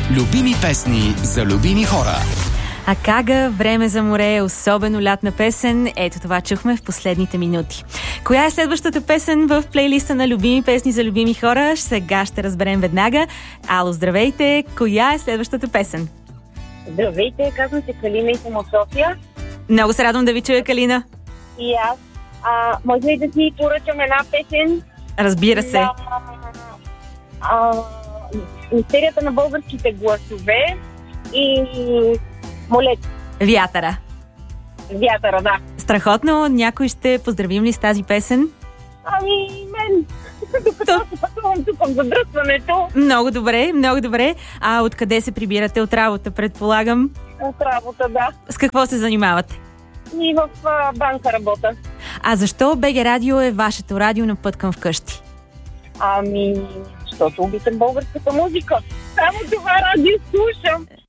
Любими песни за любими хора. Акага, време за море, особено лятна песен. Ето това чухме в последните минути. Коя е следващата песен в плейлиста на любими песни за любими хора? Сега ще разберем веднага. Ало, здравейте! Коя е следващата песен? Здравейте, казвам се Калина и съм от София. Много се радвам да ви чуя, Калина. И аз. Може ли да си поръчам една песен? Разбира се. Мистерията на българските гласове и Молет. Вятъра. Вятъра, да. Страхотно. Някой ще поздравим ли с тази песен? Мен. Докато се пътувам тук в задръстването. Много добре, много добре. А откъде се прибирате? От работа, предполагам? От работа, да. С какво се занимавате? И в банка работа. А защо БГ Радио е вашето радио на път към вкъщи? Защото обичам българската музика. Само това радио слушам.